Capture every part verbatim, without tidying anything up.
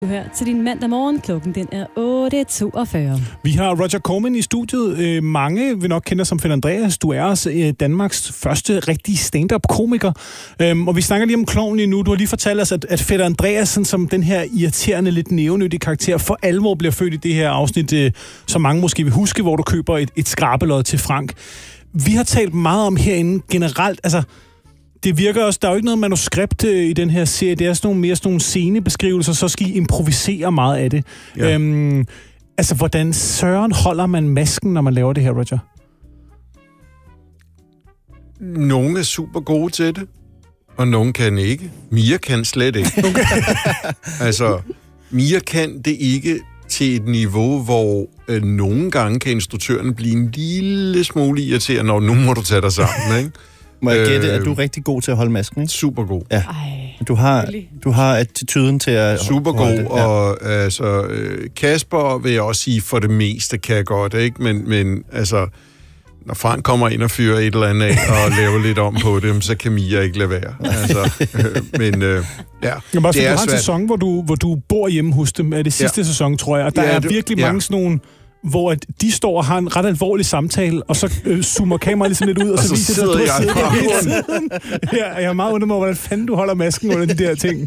Her til din mandag morgen. Klokken den er otte toogfyrre. Vi har Roger Corman i studiet. Øh, mange vil nok kende dig som Finn Andreas. Du er også øh, Danmarks første rigtige stand-up-komiker. Øhm, og vi snakker lige om klovnen lige nu. Du har lige fortalt os, at, at Finn Andreas, sådan, som den her irriterende, lidt nævnyttige karakter, for alvor bliver født i det her afsnit, øh, som mange måske vil huske, hvor du køber et, et skrabelod til Frank. Vi har talt meget om herinde generelt, altså det virker også, der er jo ikke noget manuskript i den her serie, det er sådan nogle mere sådan nogle scenebeskrivelser, så skal I improvisere meget af det. Ja. Øhm, altså, hvordan søren holder man masken, når man laver det her, Roger? Nogle er super gode til det, og nogle kan ikke. Mia kan slet ikke. Okay. Altså, Mia kan det ikke til et niveau, hvor øh, nogle gange kan instruktøren blive en lille smule irriterende, når nu må du tage dig sammen, ikke? Må jeg gætte, at du er rigtig god til at holde masken, ikke? Super god. Ja. Du har, du har attituden til at super god, det, ja. Og altså, Kasper vil jeg også sige, for det meste kan godt, ikke? Men, men altså, når Frank kommer ind og fyrer et eller andet af og laver lidt om på dem, så kan Mia ikke lade være. Altså, øh, men øh, ja, Jamen, også, det er du har svært. en sæson, hvor du, hvor du bor hjemme hos dem. Er det sidste ja. sæson, tror jeg. Og der ja, er det, virkelig ja. mange sådan nogle, hvor de står og har en ret alvorlig samtale, og så øh, zoomer kameraet ligesom lidt ud, og, og så, så viser det, at du har siddet der hele tiden. Ja, jeg er meget undret mig, hvordan fanden du holder masken under de der ting.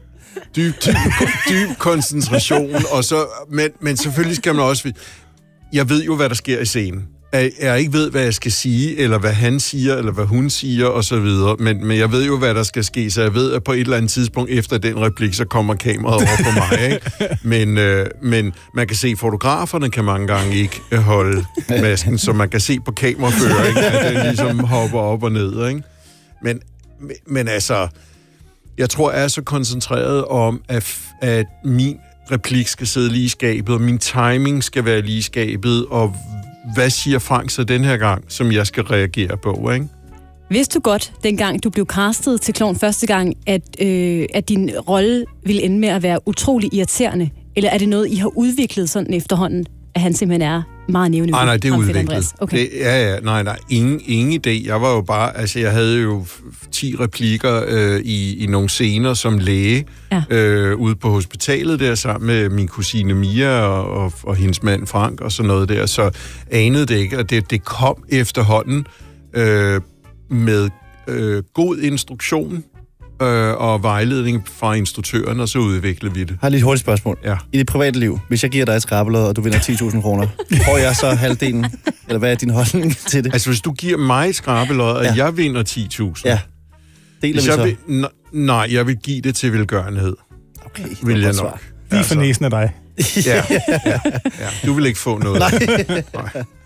Dyb, dyb, dyb koncentration, og så, men, men selvfølgelig skal man også... Jeg ved jo, hvad der sker i scenen. Jeg ikke ved, hvad jeg skal sige, eller hvad han siger, eller hvad hun siger, og så videre. Men, men jeg ved jo, hvad der skal ske, så jeg ved, at på et eller andet tidspunkt efter den replik, så kommer kameraet over på mig, ikke? Men, øh, men man kan se, at fotograferne kan mange gange ikke holde masken, så man kan se på kamerafører, ikke? At den ligesom hopper op og ned, ikke? Men, men altså, jeg tror, jeg er så koncentreret om, at, at min replik skal sidde lige i skabet, og min timing skal være lige i skabet, og hvad siger Frank så den her gang, som jeg skal reagere på, ikke? Vidste du godt, dengang du blev castet til Klovn første gang, at, øh, at din rolle ville ende med at være utrolig irriterende? Eller er det noget, I har udviklet sådan efterhånden, at han simpelthen er meget nævnende? Nej, nej, det er udviklet. Okay. Det, ja, ja, nej, nej, ingen, ingen idé. Jeg var jo bare, altså jeg havde jo ti replikker øh, i, i nogle scener som læge, ja. øh, ude på hospitalet der, sammen med min kusine Mia og, og, og hendes mand Frank og sådan noget der, så anede det ikke, og det, det kom efterhånden øh, med øh, god instruktion, Øh, og vejledning fra instruktøren, og så udviklede vi det. Jeg har lige et hurtigt spørgsmål. Ja. I dit private liv, hvis jeg giver dig et skrabelod, og du vinder ti tusind kroner, får jeg så halvdelen? Eller hvad er din holdning til det? Altså, hvis du giver mig et skrabelod, og ja. jeg vinder ti tusind, ja. Deler vi så? Vil, n- nej, jeg vil give det til velgørenhed. Okay, vil jeg nok. Lige for næsen af dig. Ja, ja, ja. Du vil ikke få noget. Nej. Nej.